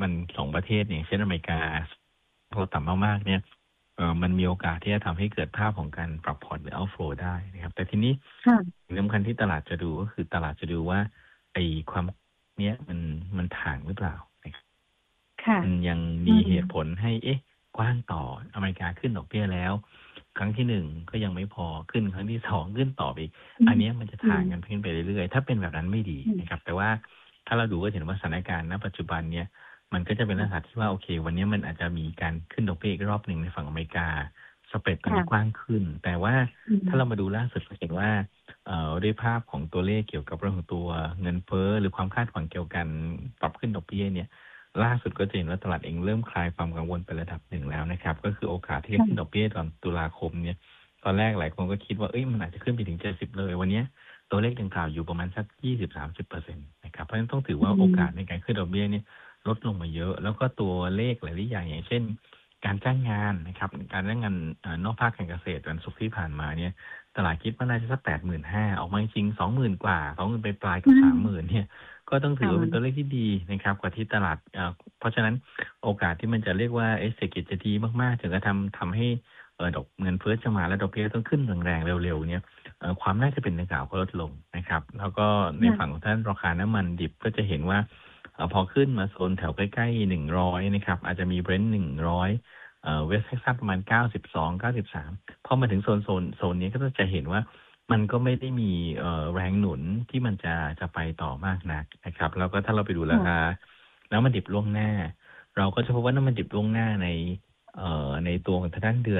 มัน2ประเทศอย่างเช่นอเมริกาโตต่ำมากๆเนี่ยมันมีโอกาสที่จะทำให้เกิดภาพของการปรับพอร์ตหรือ outflow ได้นะครับแต่ทีนี้สิ่งสำคัญที่ตลาดจะดูก็คือตลาดจะดูว่าไอ้ความเนี้ยมันถ่างหรือเปล่านะครับมันยังมีเหตุผลให้กว้างต่ออเมริกาขึ้นดอกเบี้ยแล้วครั้งที่1ก็ยังไม่พอขึ้นครั้งที่2ขึ้นต่ออีกอันนี้มันจะถ่างกันขึ้นไปเรื่อยๆถ้าเป็นแบบนั้นไม่ดีนะครับแต่ว่าถ้าเราดูก็เห็นว่าสถานการณ์ณปัจจุบันเนี่ยมันก็จะเป็นลักษณะที่ว่าโอเควันนี้มันอาจจะมีการขึ้นดอกเบี้ยอีกรอบหนึ่งในฝั่งอเมริกาสเปรดตอนนี้กว้างขึ้นแต่ว่าถ้าเรามาดูล่าสุดเราเห็นว่าด้วยภาพของตัวเลขเกี่ยวกับเรื่องของตัวเงินเฟ้อหรือความคาดหวังเกี่ยวกับการปรับขึ้นดอกเบี้ยเนี่ยล่าสุดก็จะเห็นว่าตลาดเองเริ่มคลายความกังวลไประดับหนึ่งแล้วนะครับก็คือโอกาสที่จะขึ้นดอกเบี้ยตอนตุลาคมเนี่ยตอนแรกหลายคนก็คิดว่ามันอาจจะขึ้นไปถึง70เลยวันนี้ตัวเลขดังกล่าวอยู่ประมาณสัก 20-30% นะครับเพราะฉะนั้นต้องถือว่าโอกาสในการขึ้นดอกเบี้ยเนี่ยลดลงมาเยอะแล้วก็ตัวเลขหลายๆอย่างเช่นการจ้างงานนะครับการจ้างงานนอกภาคการเกษตรวันศุกร์ที่ผ่านมาเนี่ยตลาดคิดว่าน่าจะสัก 85,000 ออกมาจริง 20,000 กว่า 20,000 ปลายๆกับ 30,000 เนี่ยก็ต้องถือว่าเป็นตัวเลขที่ดีนะครับกว่าที่ตลาดเพราะฉะนั้นโอกาสที่มันจะเรียกว่าเศรษฐกิจจะดีมากๆถึงจะทำให้ดอกเงินเฟ้อจะมาและดอกเบี้ยต้องขึ้นแรงๆเร็วๆเนี่ยความน่าจะเป็นดังกล่าวก็ลดลงนะครับแล้วก็ในฝั่งของท่านราคาน้ำมันดิบก็จะเห็นว่าพอขึ้นมาโซนแถวใกล้ๆ100นะครับอาจจะมีเบรนท์100เวสต์เท็กซัสประมาณ92 93พอมาถึงโซนนี้ก็จะเห็นว่ามันก็ไม่ได้มีแรงหนุนที่มันจะไปต่อมากนักนะครับแล้วก็ถ้าเราไปดูราคาน้ำมันดิบล่วงหน้าเราก็จะพบว่าน้ำมันดิบล่วงหน้าในตัวของทางด้านเดื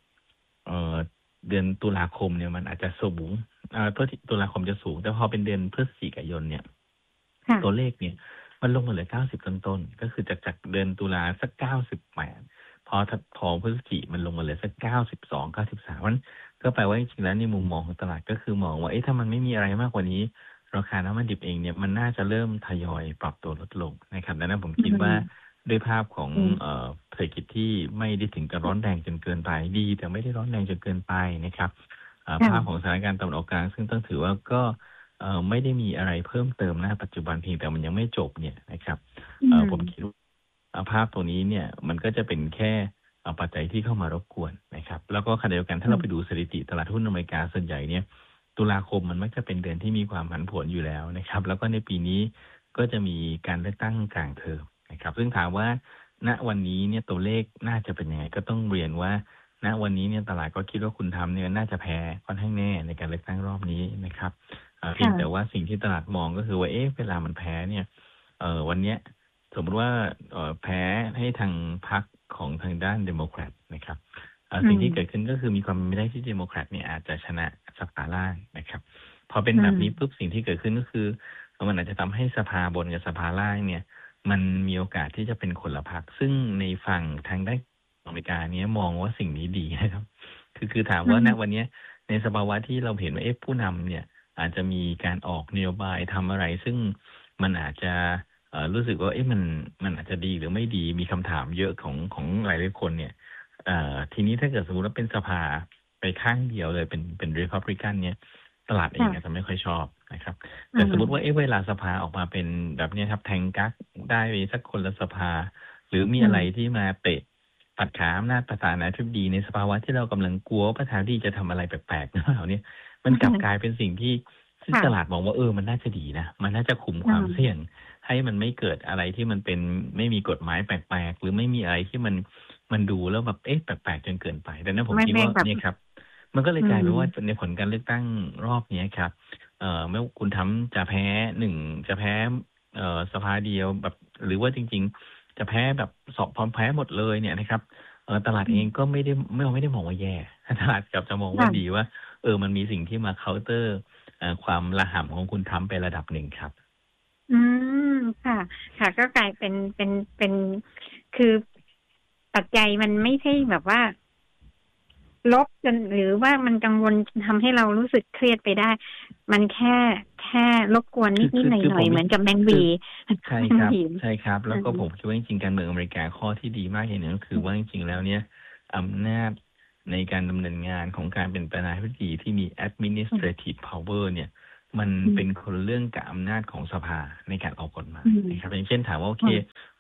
อนตุลาคมเนี่ยมันอาจจะสูงตุลาคมจะสูงแต่พอเป็นเดือนพฤศจิกายนเนี่ยตัวเลขเนี่ยมันลงมาเหลือ90ต้นๆก็คือจากเดือนตุลาสัก98พอพฤศจิกายนมันลงมาเหลือสัก92 93มันก็แปลว่าจริงๆแล้วในมุมมองของตลาดก็คือมองว่าถ้ามันไม่มีอะไรมากกว่านี้ราคาน้ำมันดิบเองเนี่ยมันน่าจะเริ่มทยอยปรับตัวลดลงนะครับดังนั้นผมคิดว่าด้วยภาพของเศรษฐกิจที่ไม่ได้ถึงกับร้อนแรงจนเกินไปดีแต่ไม่ได้ร้อนแรงจนเกินไปนะครับภาพของสถานการณ์ตะวันออกกลางซึ่งต้องถือว่าก็ไม่ได้มีอะไรเพิ่มเติมณปัจจุบันเพียงแต่มันยังไม่จบเนี่ยนะครับผมคิดว่าภาพตัวนี้เนี่ยมันก็จะเป็นแค่ปัจจัยที่เข้ามารบกวนนะครับแล้วก็ขณะเดียวกันถ้าเราไปดูสถิติตลาดหุ้นอเมริกาส่วนใหญ่เนี่ยตุลาคมมันมักจะเป็นเดือนที่มีความผันผวนอยู่แล้วนะครับแล้วก็ในปีนี้ก็จะมีการเลือกตั้งกลางเทอมนะครับซึ่งถามว่าณวันนี้เนี่ยตัวเลขน่าจะเป็นยังไงก็ต้องเรียนว่าณวันนี้เนี่ยตลาดก็คิดว่าคุณทำเนี่ยน่าจะแพ้ค่อนข้างแน่ในการเลือกตั้งรอบนี้นะครับเพียงแต่ว่าสิ่งที่ตลาดมองก็คือว่าเวลามันแพ้เนี่ยวันเนี้ยสมมติว่าแพ้ให้ทางพรรคของทางด้านเดโมแครตนะครับสิ่งที่เกิดขึ้นก็คือมีความเป็นไปได้ที่เดโมแครตเนี่ยอาจจะชนะสภาล่างนะครับพอเป็นแบบนี้ปุ๊บสิ่งที่เกิดขึ้นก็คือมันอาจจะทำให้สภาบนกับสภาล่างเนี่ยมันมีโอกาสที่จะเป็นคนละพรรคซึ่งในฝั่งทางด้านอเมริกาเนี้ยมองว่าสิ่งนี้ดีนะครับคือถามว่าณวันนี้ในสภาวะที่เราเห็นว่าผู้นำเนี่ยอาจจะมีการออกนโยบายทำอะไรซึ่งมันอาจจะรู้สึกว่ามันอาจจะดีหรือไม่ดีมีคำถามเยอะของหลายๆคนเนี่ยทีนี้ถ้าเกิดสมมติว่าเป็นสภาไปข้างเดียวเลยเป็นรีพับลิกันเนี่ยตลาดเองอาจจะไม่ค่อยชอบนะครับแต่สมมติว่าเวลาสภาออกมาเป็นแบบนี้ครับแทงกั๊กได้สักคนละสภาหรือมีอะไรที่มาเตะปัดขาอำนาจประธานาธิบดีในสภาวะที่เรากำลังกลัวประธานาธิบดีจะทำอะไรแปลกๆหรือเปล่าเนี่ยมันกลับกลายเป็นสิ่งที่ตลาดมองว่ามันน่าจะดีนะมันน่าจะคุมความเสี่ยงให้มันไม่เกิดอะไรที่มันเป็นไม่มีกฎหมายแปลกๆหรือไม่มีอะไรที่มันดูแล้วแบบแปลกๆจนเกินไปดังนั้นผมคิดว่าเนี่ยครับมันก็เลยกลายเป็นว่าในผลการเลือกตั้งรอบนี้ครับเมื่อคุณทำจะแพ้จะแพ้สภาเดียวแบบหรือว่าจริงๆจะแพ้แบบสอบพร้อมแพ้หมดเลยเนี่ยนะครับตลาดเองก็ไม่ได้มองว่าแย่ตลาดกลับจะมองว่าดีว่ามันมีสิ่งที่มาเคาน์เตอร์ความระห่ำของคุณทำไประดับหนึ่งครับค่ะค่ะก็กลายเป็นคือปัจจัยมันไม่ใช่แบบว่าลบจนหรือว่ามันกังวลทำให้เรารู้สึกเครียดไปได้มันแค่รบกวนนิดๆหน่อยๆเหมือนกับแบงก์วีใช่ครับใช่ครับแล้วก็ผมคิดว่าจริงๆการเมืองอเมริกาข้อที่ดีมากอย่างหนึ่งก็คือว่าจริงๆแล้วเนี่ยอำนาจในการดำเนินงานของการเป็นประธานาธิบดีที่มี administrative power เนี่ยมันเป็นคนเรื่องกับอำนาจของสภาในการออกกฎหมายนะครับอย่างเช่นถามว่าโอเค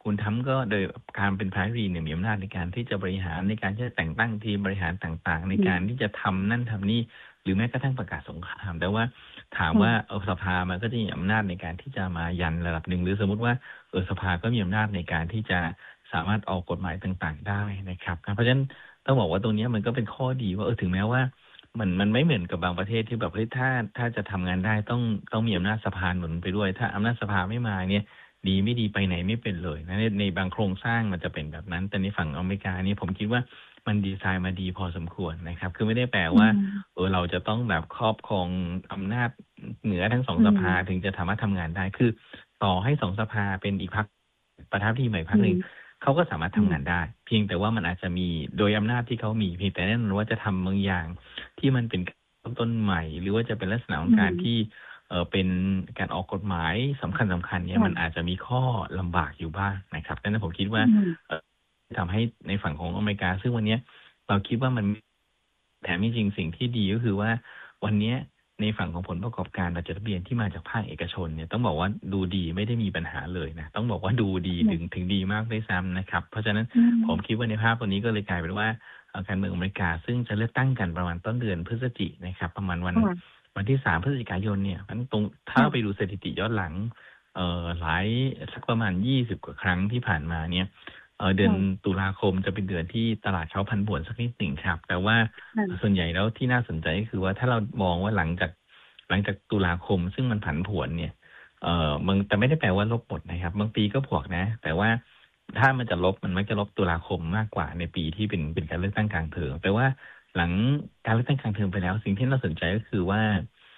คุณทรัมป์ก็โดยการเป็นประธานาธิบดีเนี่ยมีอำนาจในการที่จะบริหารในการที่จะแต่งตั้งทีมบริหารต่างๆในการที่จะทำนั่นทำนี่หรือแม้กระทั่งประกาศสงครามแต่ว่าถามว่าสภามันก็จะมีอำนาจในการที่จะมายันระดับหนึ่งหรือสมมติว่าสภาก็มีอำนาจในการที่จะสามารถออกกฎหมายต่างๆได้นะครับเพราะฉะนั้นต้องบอกว่าตรงนี้มันก็เป็นข้อดีว่าถึงแม้ว่ามันไม่เหมือนกับบางประเทศที่แบบเฮ้ยถ้าจะทำงานได้ต้องมีอำนาจสภาหนุนไปด้วยถ้าอำนาจสภาไม่มาเนี่ยดีไม่ดีไปไหนไม่เป็นเลยนะในบางโครงสร้างมันจะเป็นแบบนั้นแต่ในฝั่งอเมริกานี่ผมคิดว่ามันดีไซน์มาดีพอสมควรนะครับคือไม่ได้แปลว่าเราจะต้องแบบครอบครองอำนาจเหนือทั้งสองสภาถึงจะสามารถทำงานได้คือต่อให้สองสภาเป็นอีกพรรคประธานาธิบดีใหม่พรรคหนึ่งเขาก็สามารถทำงานได้เพียงแต่ว่ามันอาจจะมีโดยอำนาจที่เขามีเพียงแต่แน่นอนว่าจะทำบางอย่างที่มันเป็นต้นใหม่หรือว่าจะเป็นลักษณะของการที่เป็นการออกกฎหมายสำคัญเนี่ยมันอาจจะมีข้อลำบากอยู่บ้างนะครับดังนั้นผมคิดว่าทำให้ในฝั่งของอเมริกาซึ่งวันนี้เราคิดว่ามันแถมจริงสิ่งที่ดีก็คือว่าวันนี้ในฝั่งของผลประกอบการจดทะเบียนที่มาจากภาคเอกชนเนี่ยต้องบอกว่าดูดีไม่ได้มีปัญหาเลยนะต้องบอกว่าดูดีถึงดีมากด้วยซ้ำนะครับเพราะฉะนั้นผมคิดว่าในภาพตัวนี้ก็เลยกลายเป็นว่าการเมืองอเมริกาซึ่งจะเลือกตั้งกันประมาณต้นเดือนพฤศจิกายนนะครับประมาณวันที่3 พฤศจิกายนเนี่ยมันตรงถ้าไปดูสถิติย้อนหลังหลายสักประมาณ20 กว่าครั้งที่ผ่านมาเนี่ยเดือนตุลาคมจะเป็นเดือนที่ตลาดเขาผันผวนสักนิดหนึ่งครับแต่ว่าส่วนใหญ่แล้วที่น่าสนใจก็คือว่าถ้าเรามองว่าหลังจากตุลาคมซึ่งมันผันผวนเนี่ยมันแต่ไม่ได้แปลว่าลบหมดนะครับบางปีก็บวกนะแต่ว่าถ้ามันจะลบมันมักจะลบตุลาคมมากกว่าในปีที่เป็นการเลือกตั้งกลางเทอมแต่ว่าหลังการเลือกตั้งกลางเทอมไปแล้วสิ่งที่น่าสนใจก็คือว่า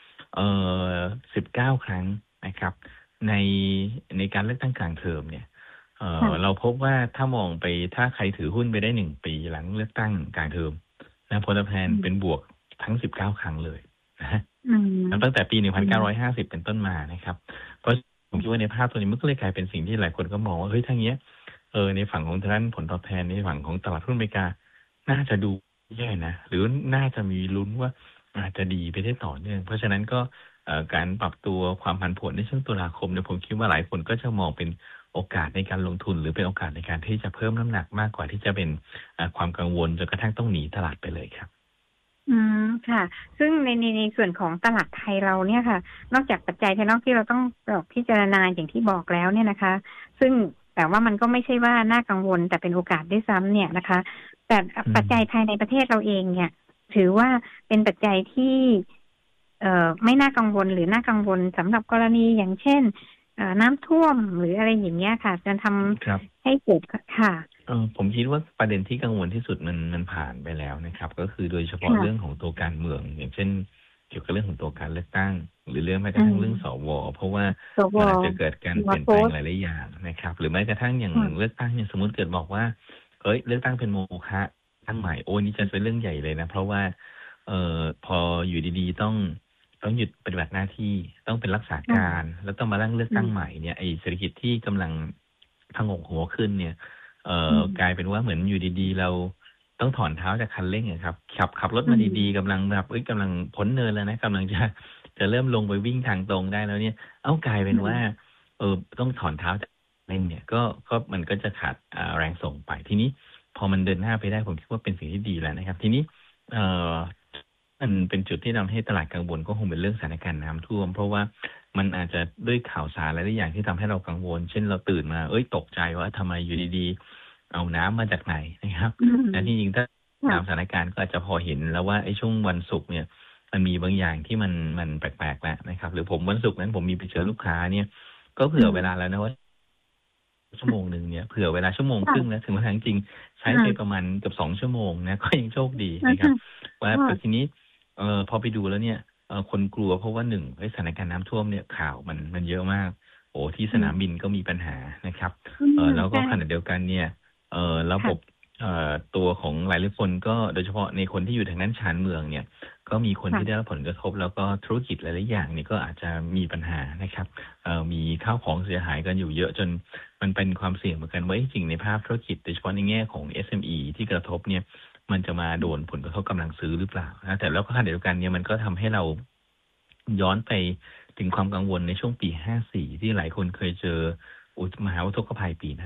19 ครั้งนะครับในการเลือกตั้งกลางเทอมเนี่ยเราพบว่าถ้ามองไปถ้าใครถือหุ้นไปได้1 ปีหลังเลือกตั้งกลางเทอมนะผลตอบแทนเป็นบวกทั้ง19 ครั้งเลยนะตั้งแต่ปี 1950 เป็นต้นมานะครับเพราะผมคิดว่าในภาพตัวนี้มันก็เลยกลายเป็นสิ่งที่หลายคนก็มองว่าเฮ้ยทั้งนี้ในฝั่งของด้านผลตอบแทนในฝั่งของตลาดหุ้นอเมริกาน่าจะดูแย่นะหรือน่าจะมีลุ้นว่าอาจจะดีไปได้ต่อเนื่องเพราะฉะนั้นก็การปรับตัวความผันผวนในช่วงตุลาคมเนี่ยผมคิดว่าหลายคนก็จะมองเป็นโอกาสในการลงทุนหรือเป็นโอกาสในการที่จะเพิ่มน้ำหนักมากกว่าที่จะเป็นความกังวลจนกระทั่งต้องหนีตลาดไปเลยครับค่ะซึ่งในส่วนของตลาดไทยเราเนี่ยค่ะนอกจากปัจจัยภายนอกที่เราต้องพิจารณาอย่างที่บอกแล้วเนี่ยนะคะซึ่งแต่ว่ามันก็ไม่ใช่ว่าน่ากังวลแต่เป็นโอกาสด้วยซ้ำเนี่ยนะคะแต่ปัจจัยภายในประเทศเราเองเนี่ยถือว่าเป็นปัจจัยที่ไม่น่ากังวลหรือน่ากังวลสำหรับกรณีอย่างเช่นน้ำท่วมหรืออะไรอย่างเงี้ยค่ะจะทำให้เกิดค่ะผมคิดว่าประเด็นที่กังวลที่สุดมันผ่านไปแล้วนะครับก็คือโดยเฉพาะเรื่องของตัวการเมืองอย่างเช่นเกี่ยวกับเรื่องของตัวการเลือกตั้งหรือเรื่องแม้กระทั่งเรื่องสวเพราะว่ามันอาจจะเกิดการเปลี่ยนแปลงหลายๆอย่างนะครับหรือแม้กระทั่งอย่างเลือกตั้งเนี่ยสมมติเกิดบอกว่าเลือกตั้งเป็นโมฆะตั้งใหม่โอ้นี่จะเป็นเรื่องใหญ่เลยนะเพราะว่าพออยู่ดีๆต้องหยุดปฏิบัติหน้าที่ต้องเป็นรักษาการแล้วต้องมาเลือกตั้งใหม่เนี่ยไอ้เศรษฐกิจที่กำลังผงกหัวขึ้นเนี่ยกลายเป็นว่าเหมือนอยู่ดีๆเราต้องถอนเท้าจากคันเร่งครับขับรถมาดีๆกำลังแบบกำลังพ้นเนินแล้วนะกำลังจะเริ่มลงไปวิ่งทางตรงได้แล้วเนี่ยกลายเป็นว่าต้องถอนเท้าจากเร่งเนี่ยก็มันก็จะขาดแรงส่งไปทีนี้พอมันเดินหน้าไปได้ผมคิดว่าเป็นสิ่งที่ดีแล้วนะครับทีนี้มันเป็นจุดที่ทำให้ตลาดกังวลก็คงเป็นเรื่องสถานการณ์น้ำท่วมเพราะว่ามันอาจจะด้วยข่าวสารหลายอย่างที่ทำให้เรากังวลเช่นเราตื่นมาตกใจว่าทำไมอยู่ดีๆเอาน้ำมาจากไหนนะครับแต่ที่จริงถ้าตามสถานการณ์ก็อาจจะพอเห็นแล้วว่าไอ้ช่วงวันศุกร์เนี่ยมันมีบางอย่างที่มันแปลกๆแล้วนะครับหรือผมวันศุกร์นั้นผมมีไปเจอลูกค้าเนี่ยก็เผื่อเวลาแล้วนะว่าชั่วโมงนึงเนี่ยเผื่อเวลาชั่วโมงครึ่งแล้วถึงเวลาจริงใช้ไปประมาณเกือบ2 ชั่วโมงนะก็ยังโชคดีนะครับว่าแต่ทีนี้พอไปดูแล้วเนี่ยคนกลัวเพราะว่า1สถานการณ์น้ำท่วมเนี่ยข่าวมันเยอะมากที่สนามบินก็มีปัญหานะครับแล้วก็ขณะเดียวกันเนี่ยระบบตัวของหลายคนก็โดยเฉพาะในคนที่อยู่ทางนั้นชานเมืองเนี่ยก็มีคนที่ได้รับผลกระทบแล้วก็ธุรกิจหลายๆอย่างนี่ก็อาจจะมีปัญหานะครับมีข้าวของเสียหายกันอยู่เยอะจนมันเป็นความเสี่ยงเหมือนกันว่าจริงในภาพธุรกิจโดยเฉพาะในแง่ของ SME ที่กระทบเนี่ยมันจะมาโดนผลกระทบกำลังซื้อหรือเปล่านะแต่แล้วก็ขณะเดียวกันเนี่ยมันก็ทำให้เราย้อนไปถึงความกังวลในช่วงปี 54ที่หลายคนเคยเจอมหาอุทกภัยปีนั้น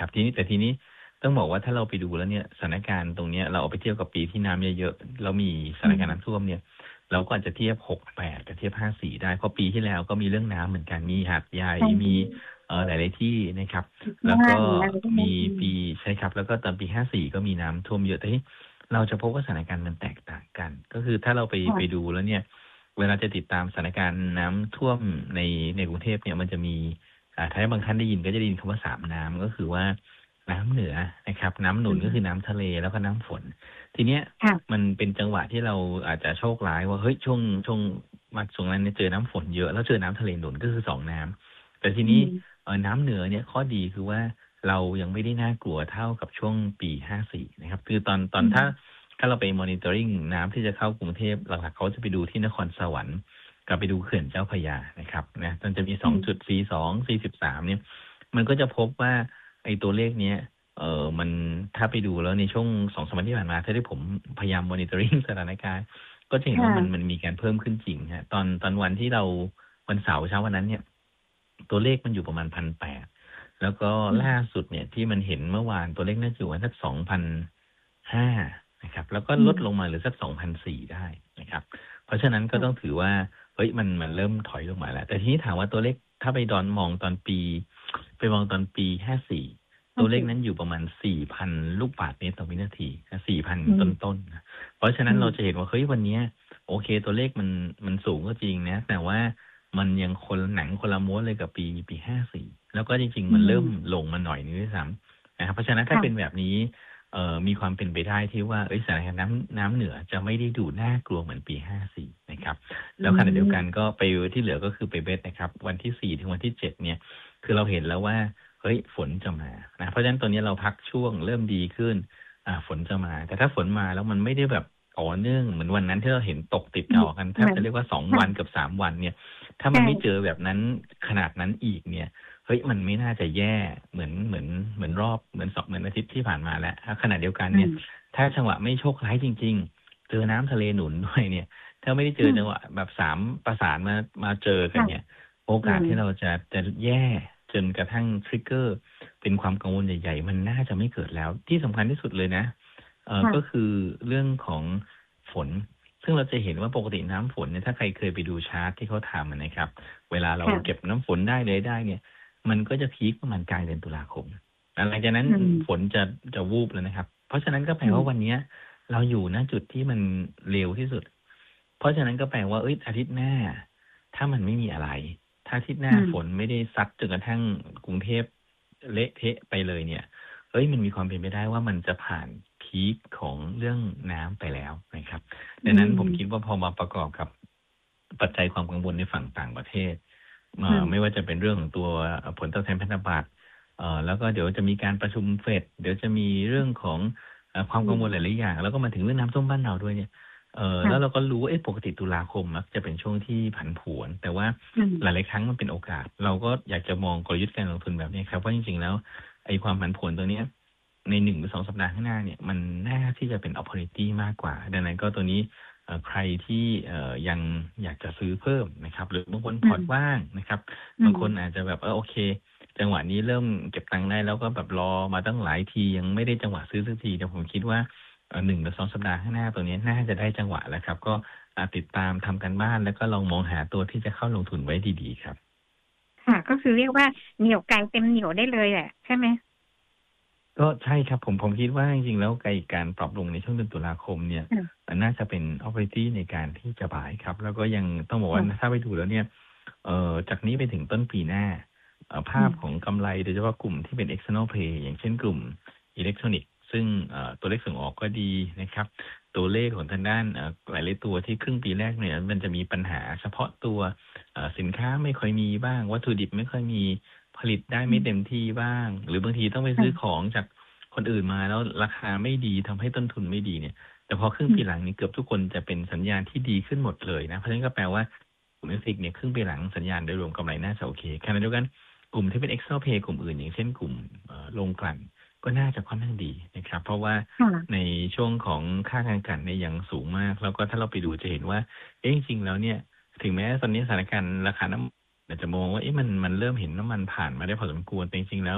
นะครับทีนี้ต้องบอกว่าถ้าเราไปดูแล้วเนี่ยสถานการณ์ตรงนี้เราเอาไปเทียบกับปีที่น้ำเยอะๆแล้วมีสถานการณ์น้ำท่วมเนี่ยเราก็อาจจะเทียบ68กับเทียบ54ได้เพราะปีที่แล้วก็มีเรื่องน้ำเหมือนกันมีหาดใหญ่มีหลายๆที่นะครับแล้วก็มีปีใช่ครับแล้วก็ตอนปี54ก็มีน้ำท่วมเยอะแต่ที่เราจะพบว่าสถานการณ์มันแตกต่างกันก็คือถ้าเราไปดูแล้วเนี่ยเวลาจะติดตามสถานการณ์น้ำท่วมในกรุงเทพเนี่ยมันจะมีถ้าบางท่านได้ยินก็จะได้ยินคำว่า3น้ำก็คือว่าน้ำเหนือนะครับน้ำหนุนก็คือน้ำทะเลแล้วก็น้ำฝนทีเนี้ยมันเป็นจังหวะที่เราอาจจะโชคร้ายว่าเฮ้ยช่วงมาช่วงนั้นเนี่ยเจอน้ำฝนเยอะแล้วเจอน้ำทะเลหนุนก็คือ2น้ำแต่ทีนี้น้ำเหนือเนี่ยข้อดีคือว่าเรายังไม่ได้น่ากลัวเท่ากับช่วงปี54นะครับคือตอนถ้าเราไปมอนิเตอร์ริงน้ำที่จะเข้ากรุงเทพหลักๆเขาจะไปดูที่นครสวรรค์กับไปดูเขื่อนเจ้าพระยานะครับนะมันจะมี2จุด42 43เนี่ยมันก็จะพบว่าไอ้ตัวเลขเนี้ยมันถ้าไปดูแล้วในช่วง2-3 วันที่ผ่านมาถ้าที่ผมพยายามมอนิเตอร์ริงสถานการณ์ก็จะเห็นว่ามันมีการเพิ่มขึ้นจริงฮะตอนวันที่เราวันเสาร์เช้าวันนั้นเนี่ยตัวเลขมันอยู่ประมาณ 1,800 แล้วก็ล่าสุดเนี่ยที่มันเห็นเมื่อวานตัวเลขน่าจะอยู่สัก 2,500 นะครับแล้วก็ลดลงมาเหลือสัก 2,400 ได้นะครับเพราะฉะนั้นก็ต้องถือว่าเฮ้ยมันเริ่มถอยลงมาแล้วแต่ทีนี้ถามว่าตัวเลขถ้าไปมองตอนปี54ตัวเลขนั้นอยู่ประมาณ 4,000 ลูกบาศก์เมตรต่อวินาที 4,000 ต้นๆเพราะฉะนั้นเราจะเห็นว่าเฮ้ยวันนี้โอเคตัวเลขมันสูงก็จริงนะแต่ว่ามันยังคนหนังคนละม้วนเลยกับปี54แล้วก็จริงๆมันเริ่มลงมาหน่อยนึงด้วยซ้ำนะครับเพราะฉะนั้นถ้าเป็นแบบนี้มีความเป็นไปได้ที่ว่าสถานการณ์น้ำเหนือจะไม่ได้ดูน่ากลัวเหมือนปี54นะครับแล้วขณะเดียวกันก็ไปที่เหลือก็คือไปเบสนะครับวันที่4ถึงวันที่7เนี่ยคือเราเห็นแล้วว่าเฮ้ยฝนจะมานะเพราะฉะนั้นตัวนี้เราพักช่วงเริ่มดีขึ้นฝนจะมาแต่ถ้าฝนมาแล้วมันไม่ได้แบบต่อเนื่องเหมือนวันนั้นที่เราเห็นตกติดต่อกันแทบจะเรียกว่า2 วันกับ3 วันเนี่ยถ้ามันไม่เจอแบบนั้นขนาดนั้นอีกเนี่ยเฮ้ยมันไม่น่าจะแย่เหมือนรอบเหมือนอาทิตย์ที่ผ่านมาแล้วขณะเดียวกันเนี่ยถ้าจังหวะไม่โชคร้ายจริงๆเจอน้ำทะเลหนุนด้วยเนี่ยถ้าไม่ได้เจอจังหวะแบบ3ประสานมาเจอกันเนี่ยโอกาสที่เราจะแย่จนกระทั่งทริกเกอร์เป็นความกังวลใหญ่ๆมันน่าจะไม่เกิดแล้วที่สำคัญที่สุดเลยนะก็คือเรื่องของฝนซึ่งเราจะเห็นว่าปกติน้ำฝนเนี่ยถ้าใครเคยไปดูชาร์ตที่เขาทำนะครับเวลาเราเก็บน้ำฝนได้เนี่ยมันก็จะพีคประมาณกลางเดือนตุลาคมหลังจากนั้นฝนจะวูบแล้วนะครับเพราะฉะนั้นก็แปลว่าวันนี้เราอยู่ณจุดที่มันเร็วที่สุดเพราะฉะนั้นก็แปลว่าอาทิตย์หน้าถ้ามันไม่มีอะไรถ้าอาทิตย์หน้าฝนไม่ได้ซัดจนกระทั่งกรุงเทพเละเทะไปเลยเนี่ยมันมีความเป็นไปได้ว่ามันจะผ่านพีคของเรื่องน้ำไปแล้วนะครับดังนั้นผมคิดว่าพอมาประกอบกับปัจจัยความกังวลในฝั่งต่างประเทศไม่ว่าจะเป็นเรื่องของตัวผลตอบแทนพันธบัตรแล้วก็เดี๋ยวจะมีการประชุมเฟดเดี๋ยวจะมีเรื่องของความกังวลหลายๆอย่างแล้วก็มาถึงเรื่องน้ำท่วมบ้านเราด้วยเนี่ยแล้วเราก็รู้ว่าปกติตุลาคมมักจะเป็นช่วงที่ผันผวนแต่ว่าหลายๆครั้งมันเป็นโอกาสเราก็อยากจะมองกลยุทธ์การลงทุนแบบนี้ครับว่าจริงๆแล้วความผันผวนตัวนี้ใน1 หรือ 2 สัปดาห์ข้างหน้าเนี่ยมันน่าที่จะเป็น opportunity มากกว่าดังนั้นก็ตัวนี้ใครที่ยังอยากจะซื้อเพิ่มนะครับหรือบางคนพอร์ตว่างนะครับบางคนอาจจะแบบโอเคจังหวะนี้เริ่มเก็บตังค์ได้แล้วก็แบบรอมาตั้งหลายทียังไม่ได้จังหวะซื้อสักทีแต่ผมคิดว่า1 หรือ 2 สัปดาห์ข้างหน้าตัวนี้น่าจะได้จังหวะแล้วครับก็ติดตามทำกันบ้านแล้วก็ลองมองหาตัวที่จะเข้าลงทุนไว้ดีๆครับค่ะก็คือเรียกว่าเหนี่ยวไก่เต็มเหนี่ยวได้เลยแหละใช่ไหมก็ใช่ครับผมคิดว่าจริงๆแล้วการปรับลงในช่วงเดือนตุลาคมเนี่ยน่าจะเป็น opportunity ในการที่จะบายครับแล้วก็ยังต้องบอกว่าถ้าไปดูแล้วเนี่ยจากนี้ไปถึงต้นปีหน้าภาพของกำไรโดยเฉพาะกลุ่มที่เป็น external play อย่างเช่นกลุ่มอิเล็กทรอนิกส์ซึ่งตัวเลขส่งออกก็ดีนะครับตัวเลขของทางด้านหลายๆตัวที่ครึ่งปีแรกเนี่ยมันจะมีปัญหาเฉพาะตัวสินค้าไม่ค่อยมีบ้างวัตถุดิบไม่ค่อยมีผลิตได้ไม่เต็มที่บ้างหรือบางทีต้องไปซื้อของจากคนอื่นมาแล้วราคาไม่ดีทำให้ต้นทุนไม่ดีเนี่ยแต่พอครึ่งปีหลังนี้เกือบทุกคนจะเป็นสัญญาณที่ดีขึ้นหมดเลยนะเพราะฉะนั้นก็แปลว่ากลุ่มเอฟิกเนี่ยครึ่งปีหลังสัญญาณโดยรวมกำไรน่าจะโอเคขณะเดียวกันกลุ่มที่เป็น Excel Pay กลุ่มอื่นอย่างเช่นกลุ่มโรงกลั่นก็น่าจะค่อนข้างดีนะครับเพราะว่าในช่วงของค่าการกลั่นเนี่ยยังสูงมากแล้วก็ถ้าเราไปดูจะเห็นว่าจริงๆแล้วเนี่ยถึงแม้ตอนนี้สถานการณ์ราคาน้ำอาจจะมองว่ามันเริ่มเห็นน้ำมันผ่านมาได้พอสมควรแต่จริงๆแล้ว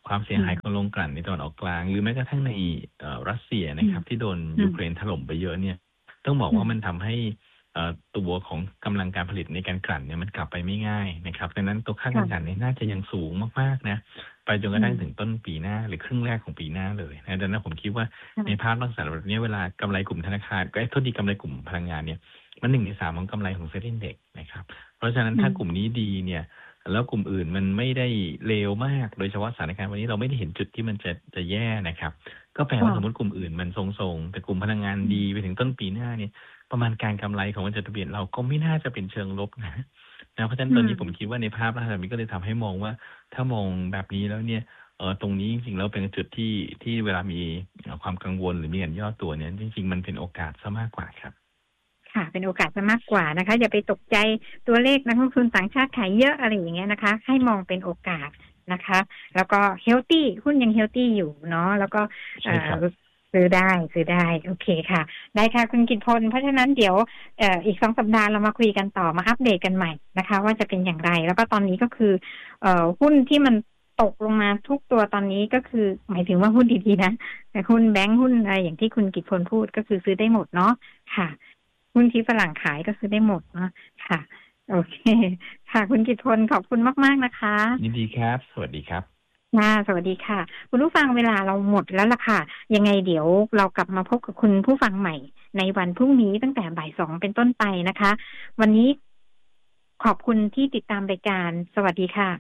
ความเสียหายของโรงกลั่นในตะวันออกกลางหรือแม้กระทั่งในรัสเซียนะครับที่โดนยูเครนถล่มไปเยอะเนี่ยต้องบอกว่ามันทำให้ตัวของกำลังการผลิตในการกลั่นเนี่ยมันกลับไปไม่ง่ายนะครับดังนั้นตัวค่าการกลั่นเนี่ยน่าจะยังสูงมากๆนะไปจนกระทั่งถึงต้นปีหน้าหรือครึ่งแรกของปีหน้าเลยนะดังนั้นผมคิดว่าในภาพลักษณะแบบนี้เวลากำไรกลุ่มธนาคารก็โทษดีกำไรกลุ่มพลังงานเนี่ยมัน1 ใน 3ของกำไรของเซ็ตอินเด็กซ์นะครับเพราะฉะนั้นถ้ากลุ่มนี้ดีเนี่ยแล้วกลุ่มอื่นมันไม่ได้เลวมากโดยเฉพาะสถานการณ์วันนี้เราไม่ได้เห็นจุดที่มันจะแย่นะครับก็แปลว่าสมมติกลุ่มอื่นมันทรงๆแต่กลุ่มพลังงานดีไปถึงต้นปีหน้าเนี่ยประมาณการกำไรของบริษัททะเบียนเราก็ไม่น่าจะเป็นเชิงลบนะเพราะฉะนั้นตอนนี้ผมคิดว่าในภาพลักษณะนี้ก็เลยทำให้มองว่าถ้ามองแบบนี้แล้วเนี่ยตรงนี้จริงๆแล้วเป็นจุดที่เวลามีความกังวลหรือมีการย่อตัวเนี่ยจริงๆมันเป็นโอกาสซะมากกว่าครับค่ะเป็นโอกาสซะมากกว่านะคะอย่าไปตกใจตัวเลขนักลงทุนต่างชาติขายเยอะอะไรอย่างเงี้ยนะคะให้มองเป็นโอกาสนะคะแล้วก็เฮลตี้หุ้นยังเฮลตี้อยู่เนาะแล้วก็ซื้อได้โอเคค่ะได้ค่ะคุณกิตพลเพราะฉะนั้นเดี๋ยวอีก2 สัปดาห์เรามาคุยกันต่อมาอัปเดตกันใหม่นะคะว่าจะเป็นอย่างไรแล้วก็ตอนนี้ก็คือหุ้นที่มันตกลงมาทุกตัวตอนนี้ก็คือหมายถึงว่าหุ้นดีๆนะแต่หุ้นแบงค์หุ้นอะไรอย่างที่คุณกิตพลพูดก็คือซื้อได้หมดเนาะค่ะหุ้นที่ฝรั่งขายก็ซื้อได้หมดเนาะค่ะโอเคค่ะคุณกิตพลขอบคุณมากๆนะคะยินดีครับสวัสดีครับสวัสดีค่ะคุณผู้ฟังเวลาเราหมดแล้วล่ะค่ะยังไงเดี๋ยวเรากลับมาพบกับคุณผู้ฟังใหม่ในวันพรุ่งนี้ตั้งแต่บ่าย 2เป็นต้นไปนะคะวันนี้ขอบคุณที่ติดตามรายการสวัสดีค่ะ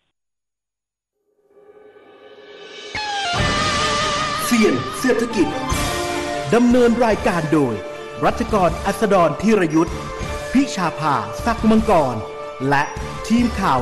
เสี่ยงเศรษฐกิจดำเนินรายการโดยรัชกรอัสดรธีรยุทธพิชาภาศักดิ์มังกรและทีมข่าว